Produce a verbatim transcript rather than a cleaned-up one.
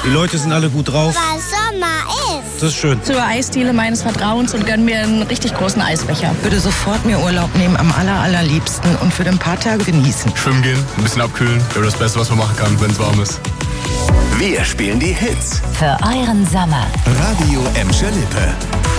Die Leute sind alle gut drauf. Weil Sommer ist. Das ist schön. Zur Eisdiele meines Vertrauens und gönn mir einen richtig großen Eisbecher. Würde sofort mir Urlaub nehmen, am aller, allerliebsten und für ein paar Tage genießen. Schwimmen gehen, ein bisschen abkühlen. Wäre das Beste, was man machen kann, wenn es warm ist. Wir spielen die Hits. Für euren Sommer. Radio Emscher Lippe.